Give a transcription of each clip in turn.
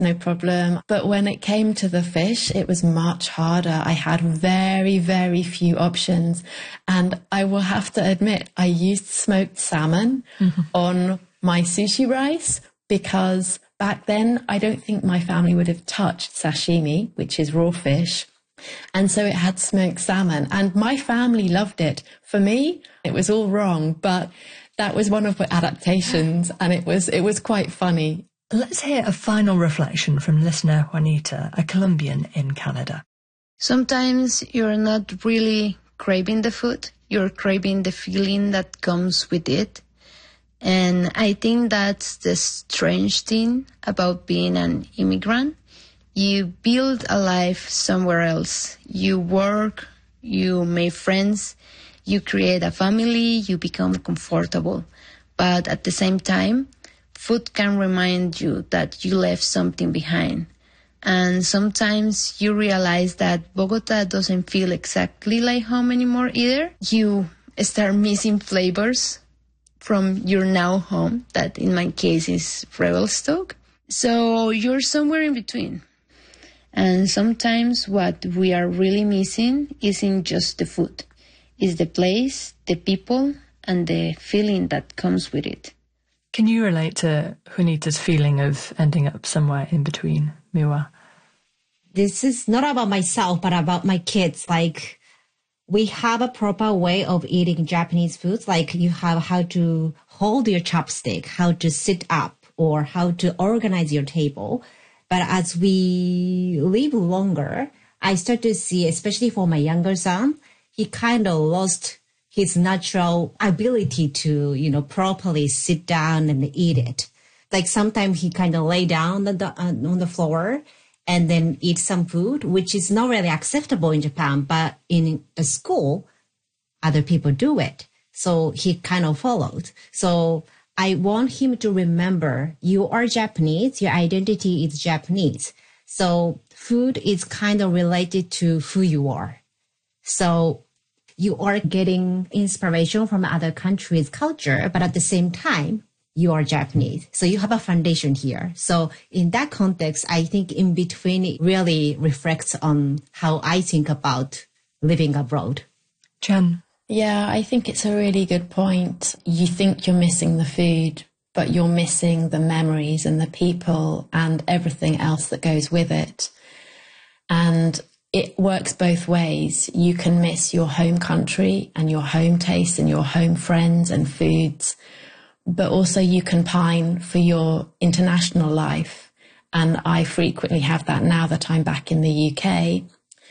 no problem. But when it came to the fish, it was much harder. I had very, very few options. And I will have to admit, I used smoked salmon on my sushi rice because back then, I don't think my family would have touched sashimi, which is raw fish. And so it had smoked salmon and my family loved it. For me, it was all wrong, but that was one of the adaptations and it was quite funny. Let's hear a final reflection from listener Juanita, a Colombian in Canada. Sometimes you're not really craving the food. You're craving the feeling that comes with it. And I think that's the strange thing about being an immigrant. You build a life somewhere else. You work, you make friends, you create a family, you become comfortable. But at the same time, food can remind you that you left something behind. And sometimes you realize that Bogota doesn't feel exactly like home anymore either. You start missing flavors from your now home, that in my case is Revelstoke. So you're somewhere in between. And sometimes what we are really missing isn't just the food. It's the place, the people, and the feeling that comes with it. Can you relate to Juanita's feeling of ending up somewhere in between, Miwa? This is not about myself, but about my kids. Like, we have a proper way of eating Japanese foods. Like, you have how to hold your chopstick, how to sit up, or how to organize your table. But as we live longer, I start to see, especially for my younger son, he kind of lost his natural ability to, properly sit down and eat it. Like sometimes he kind of lay down on the floor and then eat some food, which is not really acceptable in Japan. But in a school, other people do it. So he kind of followed. So I want him to remember you are Japanese, your identity is Japanese. So food is kind of related to who you are. So you are getting inspiration from other countries' culture, but at the same time, you are Japanese. So you have a foundation here. So in that context, I think in between it really reflects on how I think about living abroad. Jen? Yeah, I think it's a really good point. You think you're missing the food, but you're missing the memories and the people and everything else that goes with it. And it works both ways. You can miss your home country and your home tastes and your home friends and foods, but also you can pine for your international life. And I frequently have that now that I'm back in the UK.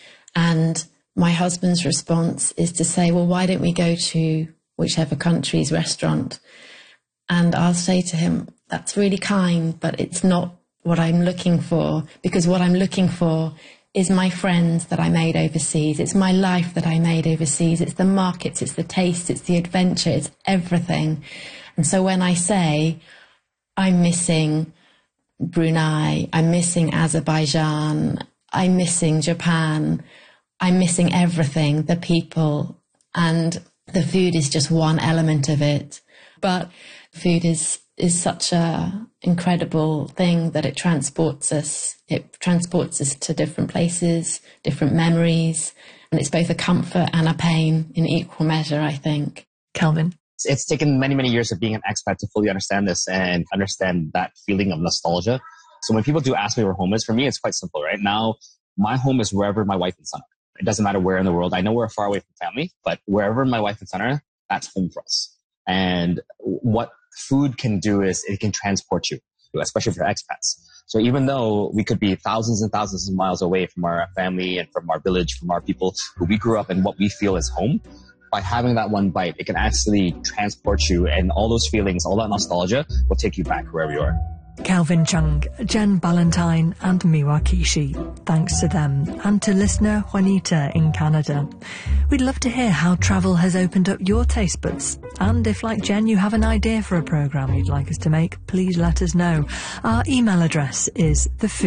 And my husband's response is to say, well, why don't we go to whichever country's restaurant? And I'll say to him, that's really kind, but it's not what I'm looking for, because what I'm looking for is my friends that I made overseas. It's my life that I made overseas. It's the markets, it's the taste, it's the adventure, it's everything. And so when I say I'm missing Brunei, I'm missing Azerbaijan, I'm missing Japan, I'm missing everything, the people, and the food is just one element of it. But food is such a incredible thing that it transports us. It transports us to different places, different memories, and it's both a comfort and a pain in equal measure, I think. Calvin? It's taken many, many years of being an expat to fully understand this and understand that feeling of nostalgia. So when people do ask me where home is, for me, it's quite simple, right? Now, my home is wherever my wife and son are. It doesn't matter where in the world. I know we're far away from family, but wherever my wife and son are, that's home for us. And what food can do is it can transport you, especially for expats. So even though we could be thousands and thousands of miles away from our family and from our village, from our people who we grew up in, what we feel is home, by having that one bite, it can actually transport you, and all those feelings, all that nostalgia will take you back wherever you are. Calvin Chung, Jen Ballantyne and Miwa Kishi. Thanks to them and to listener Juanita in Canada. We'd love to hear how travel has opened up your taste buds. And if, like Jen, you have an idea for a programme you'd like us to make, please let us know. Our email address is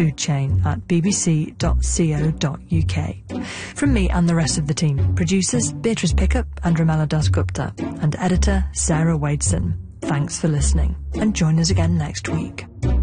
thefoodchain@bbc.co.uk. From me and the rest of the team, producers Beatrice Pickup and Ramela Dasgupta, and editor Sarah Wadeson. Thanks for listening, and join us again next week.